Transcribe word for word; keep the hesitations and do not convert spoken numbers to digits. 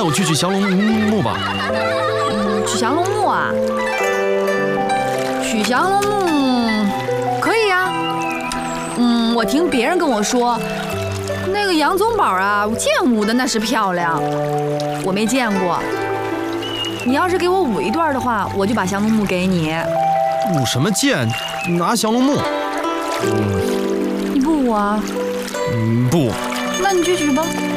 我去取降龙木吧。 嗯，取降龙木啊？取降龙木可以呀。嗯，我听别人跟我说，那个杨宗保啊，剑舞的那是漂亮，我没见过。你要是给我舞一段的话，我就把降龙木给你。 舞什么剑？拿降龙木。 嗯，你不舞啊？ 嗯，不。 那你去取吧。